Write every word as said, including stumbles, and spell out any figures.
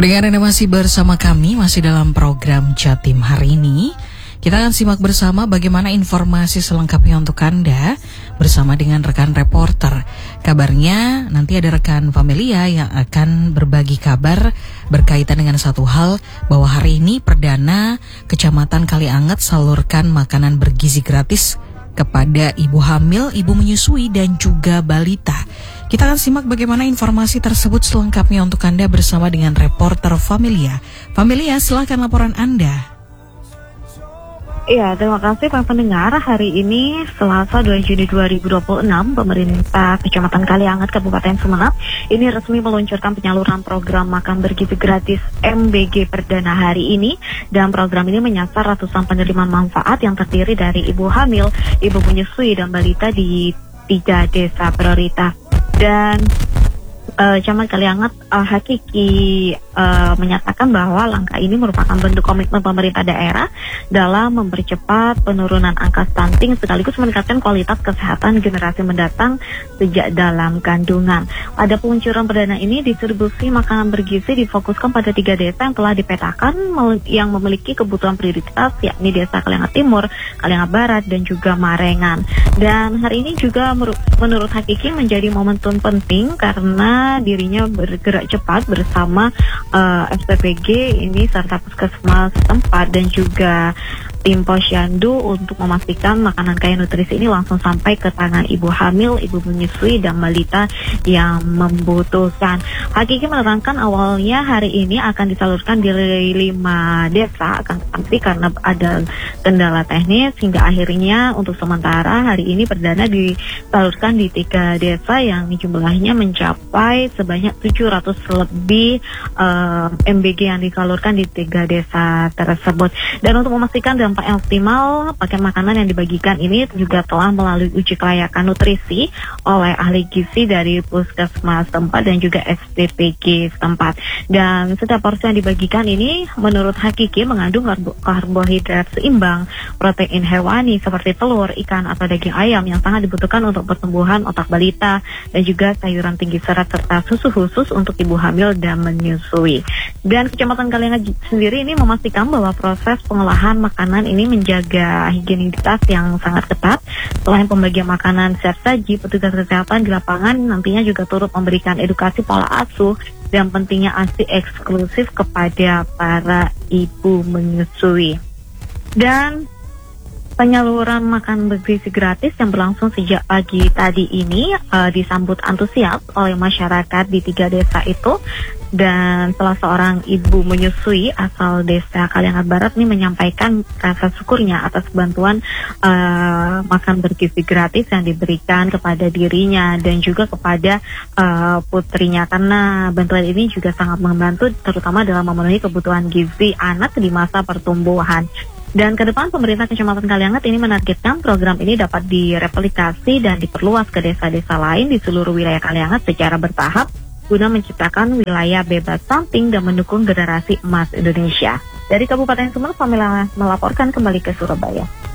Pendengar Anda masih bersama kami, masih dalam program Jatim hari ini. Kita akan simak bersama bagaimana informasi selengkapnya untuk Anda bersama dengan rekan reporter. Kabarnya nanti ada rekan Familia yang akan berbagi kabar berkaitan dengan satu hal, bahwa hari ini Perdana Kecamatan Kalianget salurkan makanan bergizi gratis kepada ibu hamil, ibu menyusui dan juga balita. Kita akan simak bagaimana informasi tersebut selengkapnya untuk Anda bersama dengan reporter Familia. Familia, silakan laporan Anda. Iya, terima kasih Pak pendengar. Hari ini Selasa dua Juni dua ribu dua puluh enam, pemerintah Kecamatan Kalianget Kabupaten Sumeneb ini resmi meluncurkan penyaluran program makan bergizi gratis M B G perdana hari ini, dan program ini menyasar ratusan penerima manfaat yang terdiri dari ibu hamil, ibu menyusui dan balita di tiga desa prioritas. Dan uh, Camat Kalianget uh, Hakiki uh, menyatakan bahwa langkah ini merupakan bentuk komitmen pemerintah daerah dalam mempercepat penurunan angka stunting sekaligus meningkatkan kualitas kesehatan generasi mendatang sejak dalam kandungan. Pada peluncuran perdana ini, distribusi makanan bergizi difokuskan pada tiga desa yang telah dipetakan yang memiliki kebutuhan prioritas, yakni Desa Kalianget Timur, Kalianget Barat, dan juga Marengan. Dan hari ini juga menurut Hakiki menjadi momentum penting karena dirinya bergerak cepat bersama uh, S P P G ini serta puskesmas setempat dan juga tim Posyandu untuk memastikan makanan kaya nutrisi ini langsung sampai ke tangan ibu hamil, ibu menyusui, dan balita yang membutuhkan. Hakiki menerangkan awalnya hari ini akan disalurkan di lima desa, akan tetapi karena ada kendala teknis hingga akhirnya untuk sementara hari ini perdana disalurkan di tiga desa yang jumlahnya mencapai sebanyak tujuh ratus lebih uh, M B G yang disalurkan di tiga desa tersebut. Dan untuk memastikan dampak yang optimal, paket makanan yang dibagikan ini juga telah melalui uji kelayakan nutrisi oleh ahli gizi dari puskesmas setempat dan juga S P P G setempat. Dan setiap porsi yang dibagikan ini menurut Hakiki mengandung karbohidrat seimbang, protein hewani seperti telur, ikan atau daging ayam yang sangat dibutuhkan untuk pertumbuhan otak balita, dan juga sayuran tinggi serat serta susu khusus untuk ibu hamil dan menyusui. Dan Kecamatan Kalianget sendiri ini memastikan bahwa proses pengolahan makanan ini menjaga higienitas yang sangat ketat. Selain pembagian makanan siap saji, petugas kesehatan di lapangan nantinya juga turut memberikan edukasi pola asuh dan pentingnya ASI eksklusif kepada para ibu menyusui. Dan penyaluran makan bergizi gratis yang berlangsung sejak pagi tadi ini uh, disambut antusias oleh masyarakat di tiga desa itu. Dan salah seorang ibu menyusui asal Desa Kalianget Barat ini menyampaikan rasa syukurnya atas bantuan uh, makan bergizi gratis yang diberikan kepada dirinya dan juga kepada uh, putrinya, karena bantuan ini juga sangat membantu terutama dalam memenuhi kebutuhan gizi anak di masa pertumbuhan. Dan ke depan pemerintah Kecamatan Kalianget ini menargetkan program ini dapat direplikasi dan diperluas ke desa-desa lain di seluruh wilayah Kalianget secara bertahap guna menciptakan wilayah bebas stunting dan mendukung generasi emas Indonesia. Dari Kabupaten Sumeneb, Familia melaporkan kembali ke Surabaya.